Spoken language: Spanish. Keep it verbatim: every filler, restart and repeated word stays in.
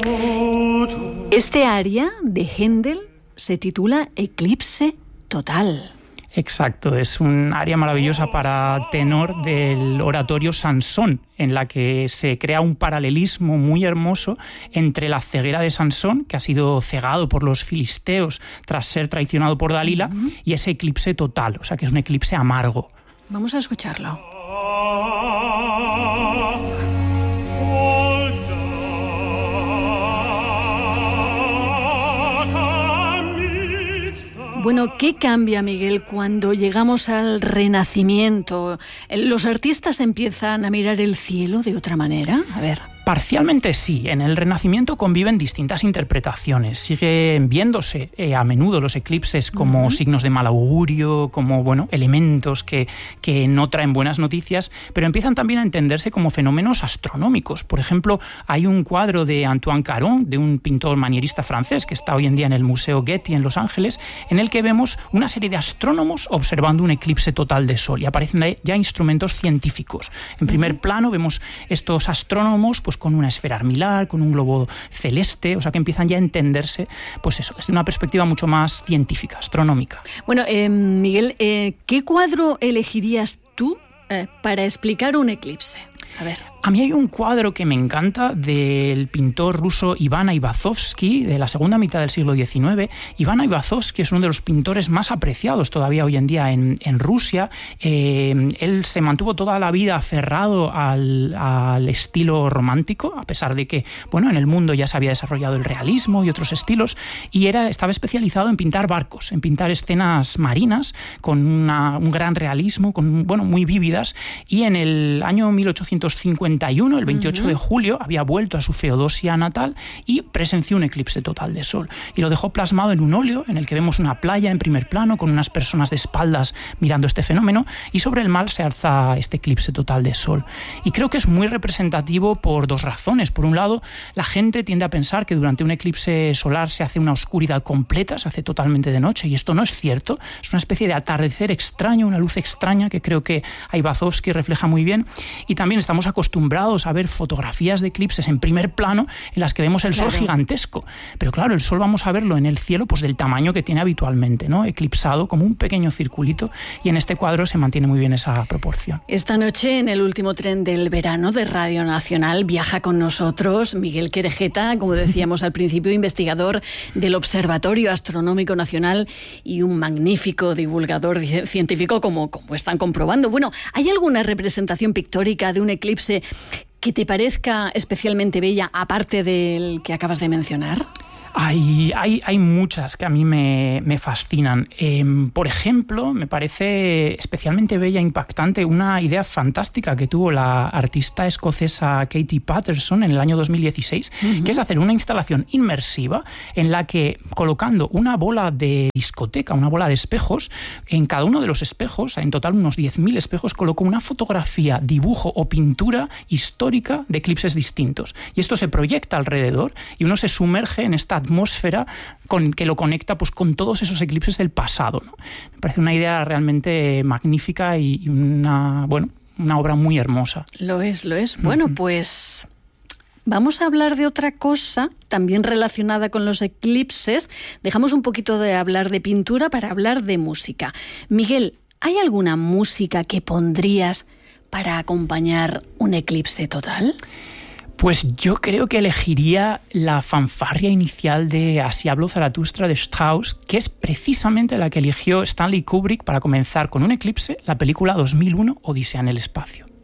Este aria de Händel se titula Eclipse Total. Exacto, es un aria maravillosa para tenor del oratorio Sansón, en la que se crea un paralelismo muy hermoso entre la ceguera de Sansón, que ha sido cegado por los filisteos tras ser traicionado por Dalila, uh-huh. y ese eclipse total, o sea que es un eclipse amargo. Vamos a escucharlo. Bueno, ¿qué cambia, Miguel, cuando llegamos al Renacimiento? ¿Los artistas empiezan a mirar el cielo de otra manera? A ver... Parcialmente sí. En el Renacimiento conviven distintas interpretaciones. Siguen viéndose eh, a menudo los eclipses como uh-huh. signos de mal augurio, como bueno, elementos que, que no traen buenas noticias, pero empiezan también a entenderse como fenómenos astronómicos. Por ejemplo, hay un cuadro de Antoine Caron, de un pintor manierista francés que está hoy en día en el Museo Getty en Los Ángeles, en el que vemos una serie de astrónomos observando un eclipse total de sol, y aparecen ya instrumentos científicos. En primer uh-huh. plano vemos estos astrónomos pues con una esfera armilar, con un globo celeste, o sea que empiezan ya a entenderse, pues eso, desde una perspectiva mucho más científica, astronómica. Bueno, eh, Miguel, eh, ¿qué cuadro elegirías tú eh, para explicar un eclipse? A ver. A mí hay un cuadro que me encanta del pintor ruso Iván Aivazovsky, de la segunda mitad del siglo diecinueve. Iván Aivazovsky es uno de los pintores más apreciados todavía hoy en día en, en Rusia. Eh, él se mantuvo toda la vida aferrado al, al estilo romántico, a pesar de que, bueno, en el mundo ya se había desarrollado el realismo y otros estilos, y era, estaba especializado en pintar barcos, en pintar escenas marinas con una, un gran realismo, con, bueno, muy vívidas, y en el año mil ochocientos cincuenta y uno, el veintiocho uh-huh. de julio, había vuelto a su Feodosia natal y presenció un eclipse total de sol. Y lo dejó plasmado en un óleo en el que vemos una playa en primer plano con unas personas de espaldas mirando este fenómeno, y sobre el mar se alza este eclipse total de sol. Y creo que es muy representativo por dos razones. Por un lado, la gente tiende a pensar que durante un eclipse solar se hace una oscuridad completa, se hace totalmente de noche, y esto no es cierto. Es una especie de atardecer extraño, una luz extraña que creo que Aivazovsky refleja muy bien. Y también estamos acostumbrados a ver fotografías de eclipses en primer plano en las que vemos el sol claro. gigantesco, pero claro, el sol vamos a verlo en el cielo pues del tamaño que tiene habitualmente, ¿no? Eclipsado como un pequeño circulito, y en este cuadro se mantiene muy bien esa proporción. Esta noche, en el último tren del verano de Radio Nacional, viaja con nosotros Miguel Querejeta, como decíamos al principio, investigador del Observatorio Astronómico Nacional y un magnífico divulgador científico, como, como están comprobando. Bueno, ¿hay alguna representación pictórica de un eclipse que te parezca especialmente bella, aparte del que acabas de mencionar? Hay, hay, hay muchas que a mí me, me fascinan. Eh, por ejemplo, me parece especialmente bella e impactante una idea fantástica que tuvo la artista escocesa Katie Patterson en el año dos mil dieciséis, uh-huh. que es hacer una instalación inmersiva en la que, colocando una bola de discoteca, una bola de espejos, en cada uno de los espejos, en total unos diez mil espejos, colocó una fotografía, dibujo o pintura histórica de eclipses distintos. Y esto se proyecta alrededor y uno se sumerge en esta atmósfera con, que lo conecta pues, con todos esos eclipses del pasado, ¿no? Me parece una idea realmente magnífica y una, bueno, una obra muy hermosa. Lo es, lo es. Bueno, pues vamos a hablar de otra cosa también relacionada con los eclipses. Dejamos un poquito de hablar de pintura para hablar de música. Miguel, ¿hay alguna música que pondrías para acompañar un eclipse total? Pues yo creo que elegiría la fanfarria inicial de Así habló Zaratustra de Strauss, que es precisamente la que eligió Stanley Kubrick para comenzar con un eclipse la película dos mil uno, Odisea en el espacio.